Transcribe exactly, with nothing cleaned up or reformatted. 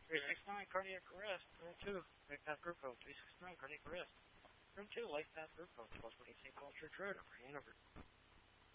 three six nine, cardiac arrest. Room two, right path group code. three six nine, cardiac arrest. Room two, life path group code. twelve twenty Saint Paul Church Road, over Hanover.